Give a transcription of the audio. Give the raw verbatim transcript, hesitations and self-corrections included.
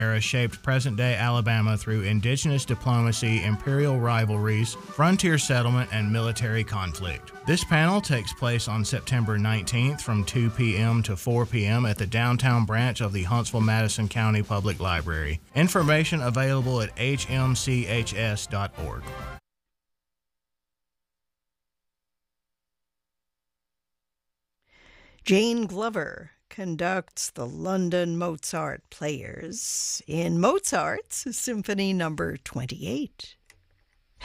era shaped present-day Alabama through indigenous diplomacy, imperial rivalries, frontier settlement, and military conflict. This panel takes place on September nineteenth from two p.m. to four p.m. at the downtown branch of the Huntsville-Madison County Public Library. Information available at h m c h s dot org. Jane Glover conducts the London Mozart Players in Mozart's Symphony Number twenty-eight.